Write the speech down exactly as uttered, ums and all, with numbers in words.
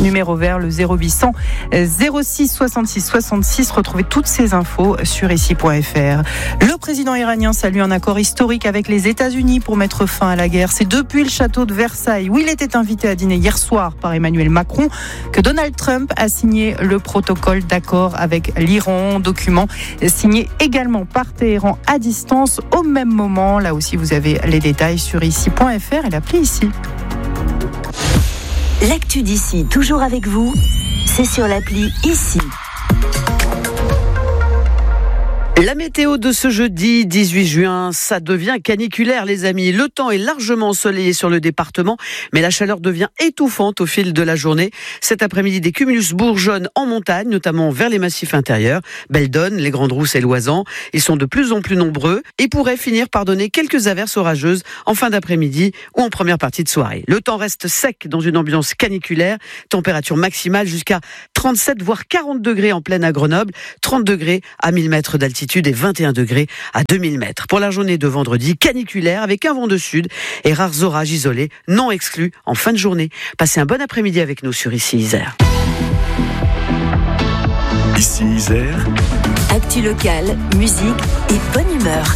numéro vert le zéro huit cents zéro six soixante-six soixante-six. Retrouvez toutes ces infos sur ici point f r. Le président iranien salue un accord historique avec les États-Unis pour mettre fin à la guerre. C'est depuis le château de Versailles, où il était invité à dîner hier soir par Emmanuel Macron, que Donald Trump a signé le protocole d'accord avec l'Iran, document signé également par Téhéran à distance au même moment. Là aussi, vous avez les détails sur ici point f r et l'appli ici. L'actu d'ici, toujours avec vous, c'est sur l'appli ici. La météo de ce jeudi dix-huit juin, ça devient caniculaire les amis. Le temps est largement ensoleillé sur le département, mais la chaleur devient étouffante au fil de la journée. Cet après-midi, des cumulus bourgeonnent en montagne, notamment vers les massifs intérieurs, Beldonne, les Grandes Rousses et Loisan. Ils sont de plus en plus nombreux et pourraient finir par donner quelques averses orageuses en fin d'après-midi ou en première partie de soirée. Le temps reste sec dans une ambiance caniculaire, température maximale jusqu'à trente-sept voire quarante degrés en plaine à Grenoble, trente degrés à mille mètres d'altitude et vingt et un degrés à deux mille mètres. Pour la journée de vendredi, caniculaire avec un vent de sud et rares orages isolés, non exclus en fin de journée. Passez un bon après-midi avec nous sur Ici Isère. Ici Isère. Actu locale, musique et bonne humeur.